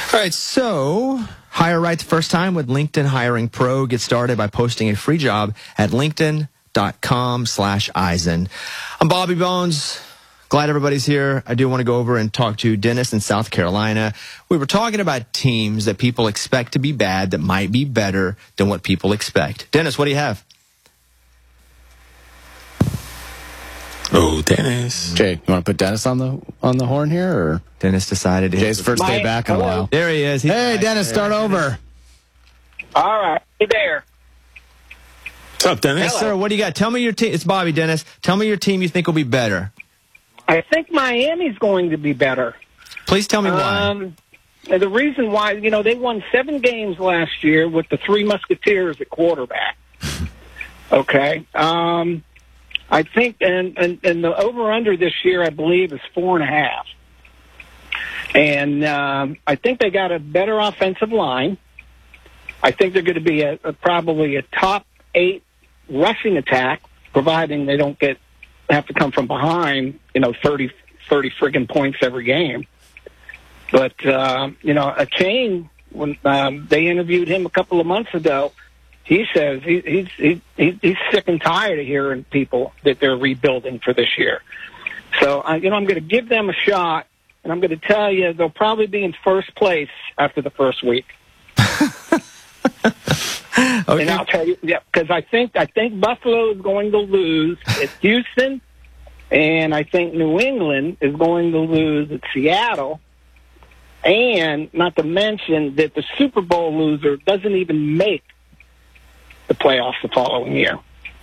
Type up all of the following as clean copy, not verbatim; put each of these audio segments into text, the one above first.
All right, so hire right the first time with LinkedIn Hiring Pro. Get started by posting a free job at linkedin.com/Eisen. I'm Bobby Bones. Glad everybody's here. I do want to go over and talk to Dennis in South Carolina. We were talking about teams that people expect to be bad that might be better than what people expect. Dennis, what do you have? Oh, Dennis. Jay, you want to put Dennis on the horn here, or Dennis decided to Jay's first day back in a while? There he is. Hey, Dennis, start over. All right, hey there. What's up, Dennis? Yes, sir. What do you got? Tell me your team. It's Bobby, Dennis. Tell me your team you think will be better. I think Miami's going to be better. Please tell me why. And the reason why, they won 7 games last year with the 3 Musketeers at quarterback. Okay. I think, and the over-under this year, I believe, is 4.5. And I think they got a better offensive line. I think they're going to be probably a top 8 rushing attack, providing they don't have to come from behind, 30 friggin' points every game. But, Achane, when they interviewed him a couple of months ago, he says he's sick and tired of hearing people that they're rebuilding for this year. So, I'm going to give them a shot, and I'm going to tell you they'll probably be in first place after the first week. Okay. And I'll tell you, because I think Buffalo is going to lose at Houston, and I think New England is going to lose at Seattle, and not to mention that the Super Bowl loser doesn't even make the playoffs the following year.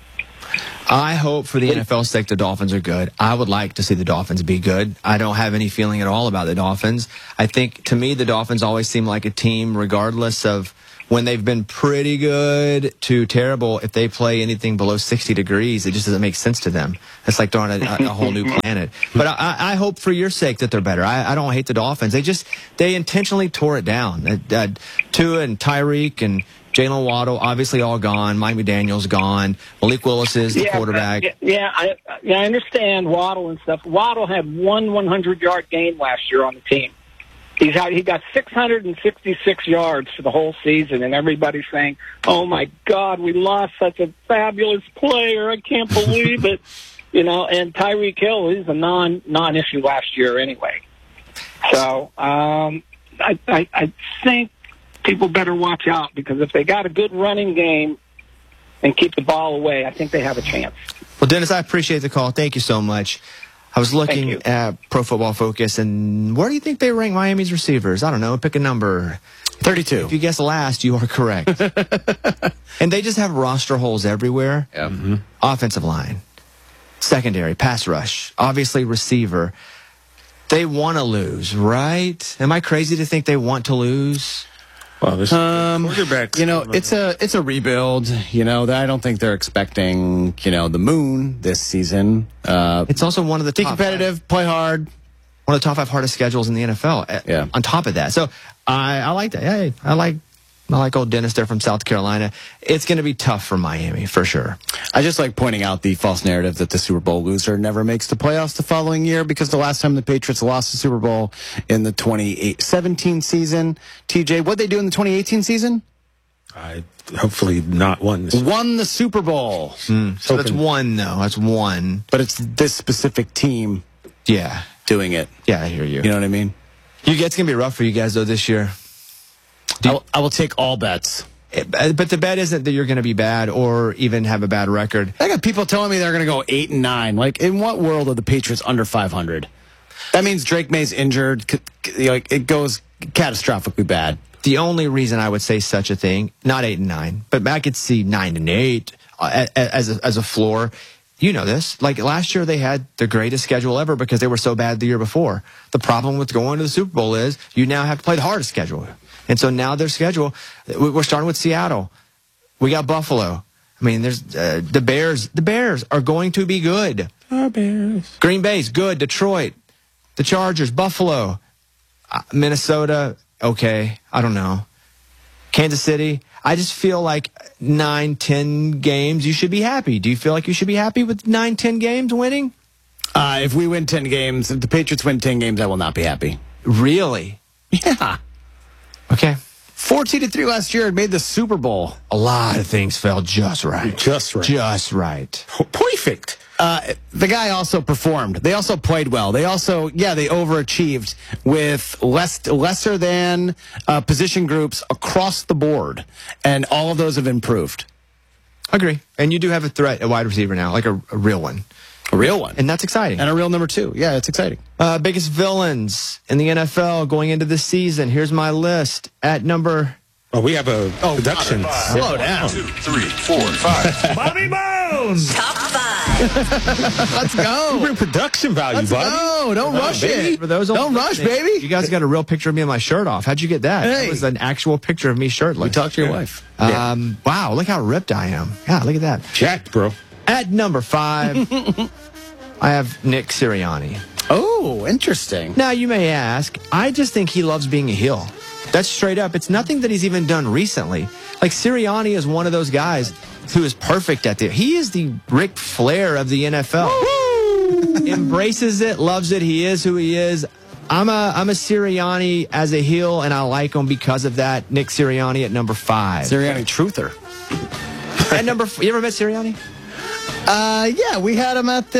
I hope for the NFL's sake the Dolphins are good. I would like to see the Dolphins be good. I don't have any feeling at all about the Dolphins. I think, to me, the Dolphins always seem like a team, regardless of when they've been pretty good to terrible. If they play anything below 60 degrees, it just doesn't make sense to them. It's like throwing a whole new planet. But I hope for your sake that they're better. I don't hate the Dolphins. They intentionally tore it down. Tua and Tyreek and Jalen Waddle, obviously all gone. Mike McDaniel's gone. Malik Willis is the quarterback. I understand Waddle and stuff. Waddle had one 100-yard game last year on the team. He got 666 yards for the whole season, and everybody's saying, "Oh my God, we lost such a fabulous player! I can't believe it." And Tyreek Hill is a non-issue last year anyway. So I think people better watch out, because if they got a good running game and keep the ball away, I think they have a chance. Well, Dennis, I appreciate the call. Thank you so much. I was looking at Pro Football Focus, and where do you think they rank Miami's receivers? I don't know. Pick a number. 32. If you guess last, you are correct. And they just have roster holes everywhere. Yeah. Mm-hmm. Offensive line, secondary, pass rush, obviously receiver. They want to lose, right? Am I crazy to think they want to lose? Well, this quarterback. It's a rebuild. I don't think they're expecting, the moon this season. It's also one of the be top competitive, 5, play hard. one of the top 5 hardest schedules in the NFL. Yeah. On top of that, so I like that. Hey, I like old Dennis there from South Carolina. It's going to be tough for Miami for sure. I just like pointing out the false narrative that the Super Bowl loser never makes the playoffs the following year, because the last time the Patriots lost the Super Bowl in the 2017 season, TJ, what'd they do in the 2018 season? Hopefully not won this. Won the Super Bowl. So that's one, though. That's one. But it's this specific team doing it. Yeah, I hear you. You know what I mean? It's going to be rough for you guys, though, this year. I will take all bets. But the bet isn't that you're going to be bad or even have a bad record. I got people telling me they're going to go 8-9. Like, in what world are the Patriots under 500? That means Drake May's injured. It goes catastrophically bad. The only reason I would say such a thing, not 8-9, but I could see 9-8 as a floor. You know this. Like last year, they had the greatest schedule ever because they were so bad the year before. The problem with going to the Super Bowl is you now have to play the hardest schedule. And so now their schedule, we're starting with Seattle. We got Buffalo. I mean, there's the Bears. The Bears are going to be good. Bears. Green Bay's good. Detroit, the Chargers, Buffalo, Minnesota. Okay, I don't know. Kansas City. I just feel like 9-10 games, you should be happy. Do you feel like you should be happy with 9-10 games winning? If we win 10 games, if the Patriots win 10 games, I will not be happy. Really? Yeah. Okay. 14-3 last year and made the Super Bowl. A lot of things fell just right. Just right. Just right. Perfect. The guy also performed. They also played well. They also, they overachieved with lesser than position groups across the board. And all of those have improved. Agree. And you do have a threat, a wide receiver now, like a real one. A real one. And that's exciting. And a real number 2. Yeah, it's exciting. Biggest villains in the NFL going into this season. Here's my list. At number... Oh, we have a production. Slow down. 2, 3, 4, 5. Bobby Bones! Top 5. Let's go. Bring production value, Let's Bobby. go. Don't rush it. For those Don't rush, baby. You guys got a real picture of me and my shirt off. How'd you get that? Hey. That was an actual picture of me shirtless. We talked to your wife. Wow, look how ripped I am. Yeah, look at that. Jacked, bro. At number 5, I have Nick Sirianni. Oh, interesting. Now, you may ask, I just think he loves being a heel. That's straight up. It's nothing that he's even done recently. Like, Sirianni is one of those guys who is perfect at it. He is the Ric Flair of the NFL. Embraces it, loves it. He is who he is. I'm a Sirianni as a heel, and I like him because of that. Nick Sirianni at number 5. Sirianni truther. At number, you ever met Sirianni? Yeah, we had him at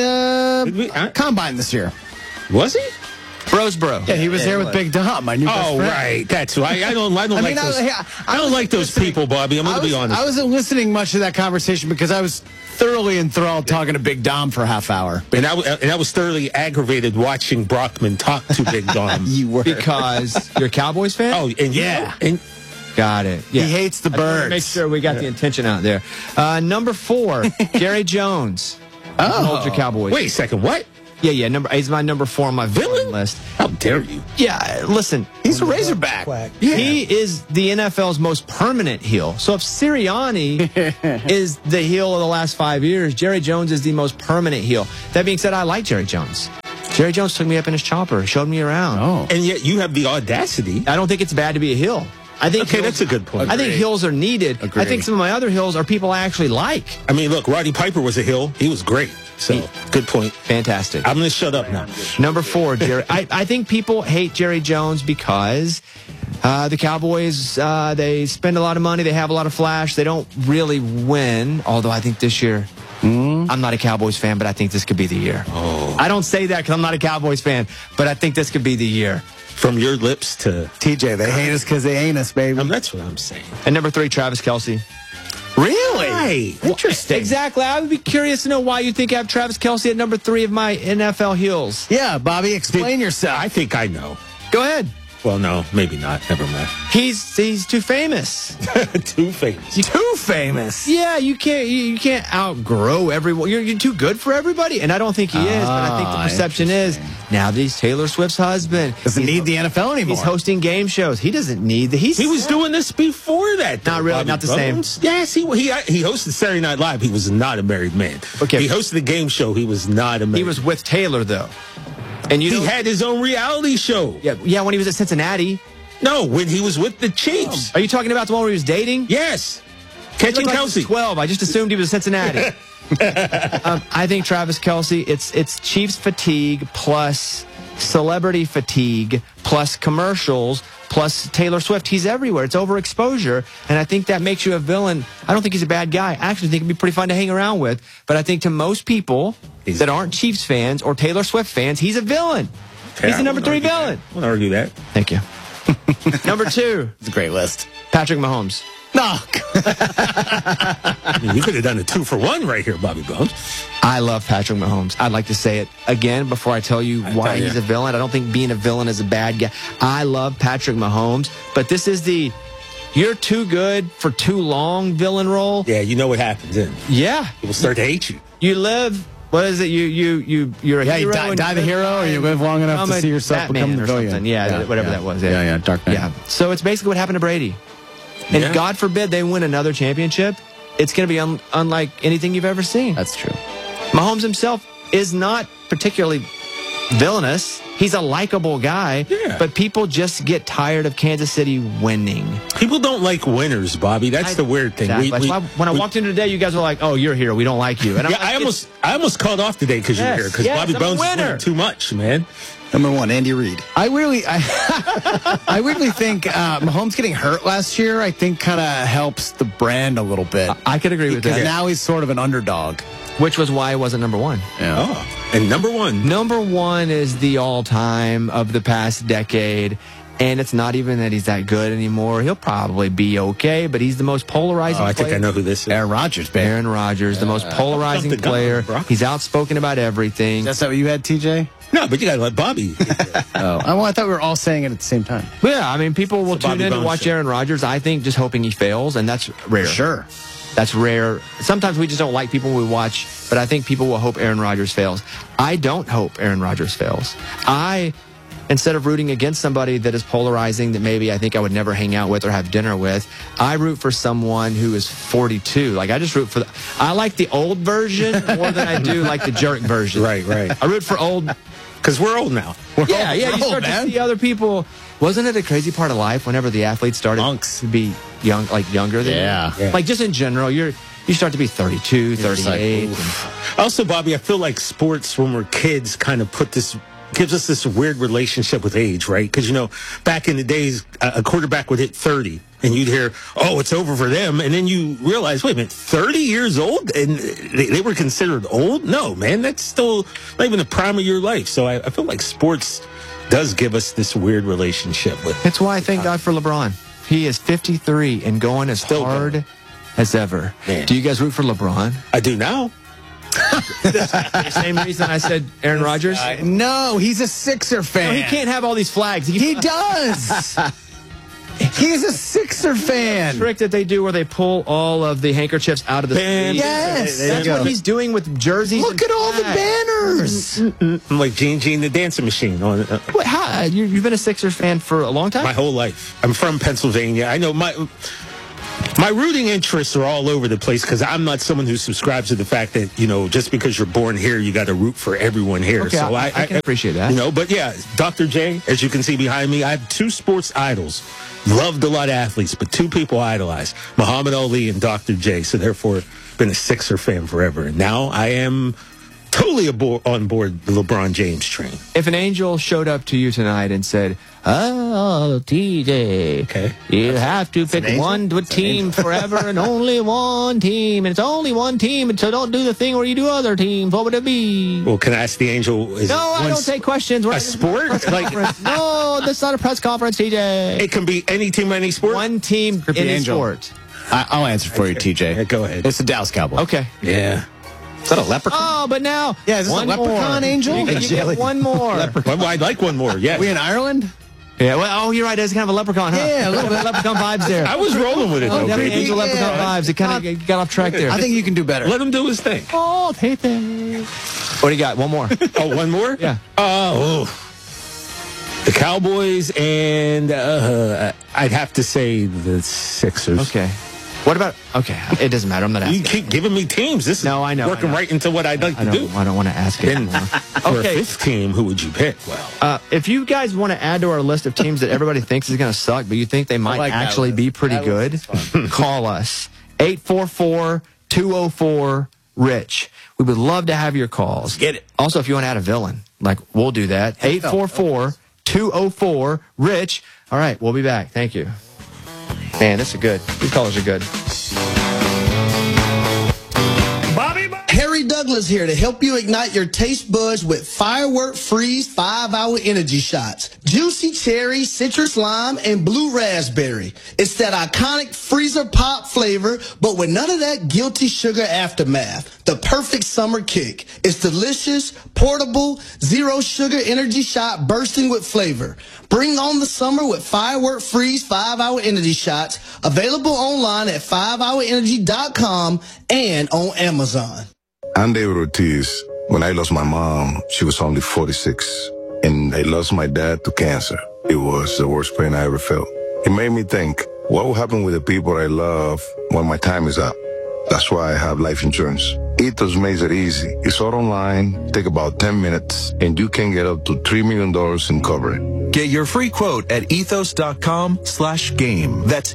the Combine this year. Was he? Roseboro. Yeah, he was there with Big Dom, my new best Oh, friend. right. That's why I don't like those. I don't like those people, Bobby. I'm going to be honest. I wasn't listening much to that conversation because I was thoroughly enthralled talking to Big Dom for a half hour. And I was thoroughly aggravated watching Brockman talk to Big Dom. You were. Because you're a Cowboys fan? Oh, and and Got it. Yeah. He hates the I just wanna birds. Make sure we got the intention out there. Number 4, Jerry Jones. Oh. Ultra Cowboys. wait a second. What? Yeah. He's my number 4 on my villain list. How dare you? Yeah, listen. He's a Razorback. Yeah. He is the NFL's most permanent heel. So if Sirianni is the heel of the last 5 years, Jerry Jones is the most permanent heel. That being said, I like Jerry Jones. Jerry Jones took me up in his chopper, showed me around. Oh. And yet you have the audacity. I don't think it's bad to be a heel. I think Okay, that's a good point. I think hills are needed. Agree. I think some of my other hills are people I actually like. I mean, look, Roddy Piper was a hill. He was great. So, good point. Fantastic. I'm going to shut up now. Number 4, Jerry. I think people hate Jerry Jones because the Cowboys, they spend a lot of money. They have a lot of flash. They don't really win. Although I think this year, I'm not a Cowboys fan, but I think this could be the year. Oh. I don't say that because I'm not a Cowboys fan, but I think this could be the year. From your lips to... TJ, they hate us because they ain't us, baby. that's what I'm saying. And number 3, Travis Kelce. Really? Right. Interesting. Exactly. I would be curious to know why you think I have Travis Kelce at number 3 of my NFL heels. Yeah, Bobby, explain yourself. I think I know. Go ahead. Well, no, maybe not. Never mind. He's too famous. Too famous. Too famous. Yeah, you can't outgrow everyone. You're too good for everybody, and I don't think he is. But I think the perception is now that he's Taylor Swift's husband. Doesn't need the NFL anymore. He's hosting game shows. He doesn't need the. He was doing this before that. Not really, Bobby not the Bones. same. Yes, he hosted Saturday Night Live. He was not a married man. Okay. He hosted the game show. He was not a married. He was with Taylor though, and He had his own reality show. yeah. When he was at Cincinnati. No, when he was with the Chiefs. Are you talking about the one where he was dating? Yes. He Catching looked like he was Kelsey. 12. I just assumed he was at Cincinnati. I think Travis Kelce. It's Chiefs fatigue plus celebrity fatigue plus commercials plus Taylor Swift. He's everywhere. It's overexposure, and I think that makes you a villain. I don't think he's a bad guy. I actually think he'd be pretty fun to hang around with. But I think to most people that aren't Chiefs fans or Taylor Swift fans, he's a villain. He's the number 3 villain. I won't argue that. Thank you. Number 2, It's a great list. Patrick Mahomes. No. I mean, you could have done a 2-for-1 right here, Bobby Bones. I love Patrick Mahomes. I'd like to say it again before I tell you why he's a villain. I don't think being a villain is a bad guy. I love Patrick Mahomes, but this is the you're too good for too long villain role. Yeah, you know what happens then. Yeah. People start to hate you. You live, what is it? You're a Yeah, hero. you die and the hero, or you live long enough become to a see yourself Batman become the or villain. something. Yeah, whatever that was. Yeah, Dark Knight. Yeah. So it's basically what happened to Brady. And Yeah. God forbid they win another championship. It's going to be unlike anything you've ever seen. That's true. Mahomes himself is not particularly villainous. He's a likable guy, Yeah. but people just get tired of Kansas City winning. People don't like winners, Bobby. That's the weird thing. Exactly. That's why when I walked in today, you guys were like, "Oh, you're here. We don't like you." And I'm Yeah, like, I almost called off today because Yes, you're here because yes, Bobby I'm a Bones is winner. winning too much, man. Number 1, Andy Reid. I weirdly think Mahomes getting hurt last year, I think, kind of helps the brand a little bit. I could agree with that. Now he's sort of an underdog. Which was why it wasn't number 1. Yeah. Oh, and number 1. Number 1 is the all-time of the past decade. And it's not even that he's that good anymore. He'll probably be okay, but he's the most polarizing player. I think I know who this is. Aaron Rodgers, baby. Aaron Rodgers, the most polarizing player. He's outspoken about everything. That's not what you had, TJ? No, but you got to let Bobby. Well, I thought we were all saying it at the same time. Yeah, I mean, people will tune in to watch Aaron Rodgers, I think, just hoping he fails, and that's rare. Sure. That's rare. Sometimes we just don't like people we watch, but I think people will hope Aaron Rodgers fails. I don't hope Aaron Rodgers fails. Instead of rooting against somebody that is polarizing that maybe I think I would never hang out with or have dinner with, I root for someone who is 42. Like, I just root for I like the old version more than I do like the jerk version. Right. I root for old. Because we're old now. You start to see other people. Wasn't it a crazy part of life whenever the athletes started to be young, like younger than you? Like, just in general, you start to be 32, 38. Also, Bobby, I feel like sports, when we're kids, kind of gives us this weird relationship with age, right? Because, back in the days, a quarterback would hit 30, and you'd hear, oh, it's over for them. And then you realize, wait a minute, 30 years old? And they were considered old? No, man, that's still not even the prime of your life. So I feel like sports does give us this weird relationship with it. It's why I thank God for LeBron. He is 53 and going as hard as ever. Man. Do you guys root for LeBron? I do now. The same reason I said Aaron Rodgers? No, he's a Sixer fan. No, he can't have all these flags. He does. He's a Sixer fan. Trick that they do where they pull all of the handkerchiefs out of the sleeve. Yes. That's what he's doing with jerseys. Look at all the banners. I'm like Gene the Dancing Machine. Wait, you've been a Sixers fan for a long time? My whole life. I'm from Pennsylvania. I know my rooting interests are all over the place because I'm not someone who subscribes to the fact that, just because you're born here, you got to root for everyone here. Okay, so I can appreciate that. But yeah, Dr. J, as you can see behind me, I have 2 sports idols. Loved a lot of athletes, but 2 people I idolize, Muhammad Ali and Dr. J. So therefore, been a Sixer fan forever. And now I am totally on board the LeBron James train. If an angel showed up to you tonight and said, oh, TJ, you have to pick one team forever and only one team, and it's only one team, and so don't do the thing where you do other teams, what would it be? Well, can I ask the angel? I don't take questions. A sport? No, this is not a press conference, TJ. It can be any team, any sport? One team, any sport. I'll answer for you, TJ. Yeah, go ahead. It's the Dallas Cowboys. Okay. Yeah. Is that a leprechaun? Oh, but now. Yeah, is this a leprechaun angel? You get one more. I'd like one more, yeah. We in Ireland? Yeah, well, you're right. It's kind of a leprechaun, huh? Yeah, a little bit of leprechaun vibes there. I was rolling with it, though, baby. Angel leprechaun vibes. It kind of got off track there. I think you can do better. Let him do his thing. Oh, Pepe. What do you got? One more. Oh, one more? Yeah. The Cowboys and I'd have to say the Sixers. Okay. What about, it doesn't matter. I'm not asking. You keep giving me teams. This is working right into what I'd like to do. I don't want to ask it anymore. For a 5th team, who would you pick? Well, if you guys want to add to our list of teams that everybody thinks is going to suck, but you think they might actually be pretty good, call us. 844-204-RICH. We would love to have your calls. Get it. Also, if you want to add a villain, we'll do that. 844-204-RICH. All right, we'll be back. Thank you. Man, this is good. These colors are good. Harry Douglas here to help you ignite your taste buds with Firework Freeze 5-Hour Energy Shots. Juicy cherry, citrus lime, and blue raspberry. It's that iconic freezer pop flavor, but with none of that guilty sugar aftermath. The perfect summer kick. It's delicious, portable, zero sugar energy shot bursting with flavor. Bring on the summer with Firework Freeze 5-Hour Energy Shots. Available online at 5hourenergy.com and on Amazon. I'm David Ortiz. When I lost my mom, she was only 46. And I lost my dad to cancer. It was the worst pain I ever felt. It made me think, what will happen with the people I love when my time is up? That's why I have life insurance. Ethos makes it easy. It's all online, take about 10 minutes, and you can get up to $3 million in coverage. Get your free quote at ethos.com/game. That's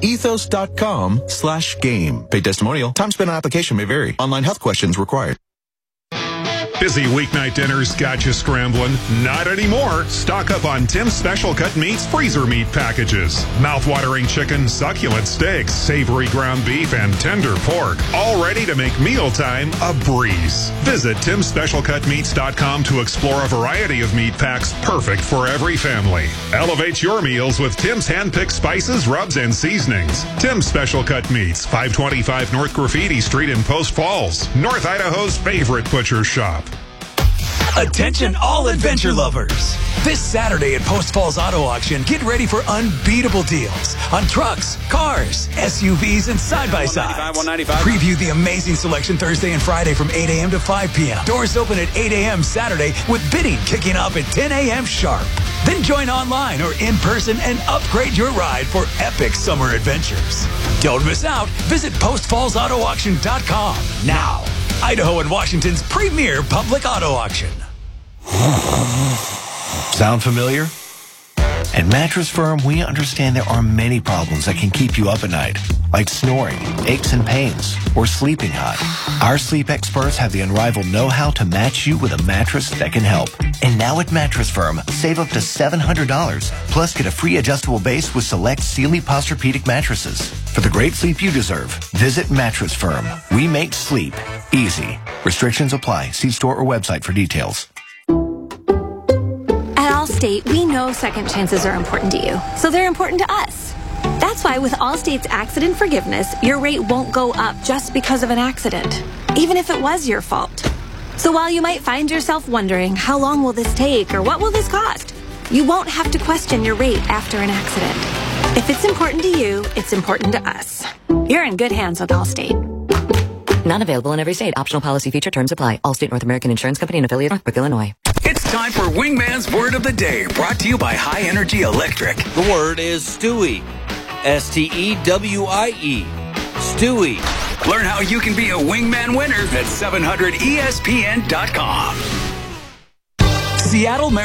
ethos.com/game. Paid testimonial. Time spent on application may vary. Online health questions required. Busy weeknight dinners got you scrambling? Not anymore. Stock up on Tim's Special Cut Meats freezer meat packages. Mouth-watering chicken, succulent steaks, savory ground beef, and tender pork. All ready to make mealtime a breeze. Visit TimSpecialCutMeats.com to explore a variety of meat packs perfect for every family. Elevate your meals with Tim's hand-picked spices, rubs, and seasonings. Tim's Special Cut Meats, 525 North Graffiti Street in Post Falls, North Idaho's favorite butcher shop. Attention all adventure lovers. This Saturday at Post Falls Auto Auction, get ready for unbeatable deals on trucks, cars, SUVs, and side-by-sides. Preview the amazing selection Thursday and Friday from 8 a.m. to 5 p.m. Doors open at 8 a.m. Saturday with bidding kicking off at 10 a.m. sharp. Then join online or in person and upgrade your ride for epic summer adventures. Don't miss out. Visit postfallsautoauction.com now. Idaho and Washington's premier public auto auction. Sound familiar? At Mattress Firm, we understand there are many problems that can keep you up at night, like snoring, aches and pains, or sleeping hot. Our sleep experts have the unrivaled know-how to match you with a mattress that can help. And now at Mattress Firm, save up to $700, plus get a free adjustable base with select Sealy Posturepedic mattresses. For the great sleep you deserve, visit Mattress Firm. We make sleep easy. Restrictions apply. See store or website for details. At Allstate, we know second chances are important to you, so they're important to us. That's why with Allstate's accident forgiveness, your rate won't go up just because of an accident, even if it was your fault. So while you might find yourself wondering, how long will this take or what will this cost? You won't have to question your rate after an accident. If it's important to you, it's important to us. You're in good hands with Allstate. Not available in every state. Optional policy feature terms apply. Allstate North American Insurance Company and affiliate, Northbrook, Illinois. It's time for Wingman's Word of the Day, brought to you by High Energy Electric. The word is Stewie. S-T-E-W-I-E. Stewie. Learn how you can be a Wingman winner at 700ESPN.com. Seattle,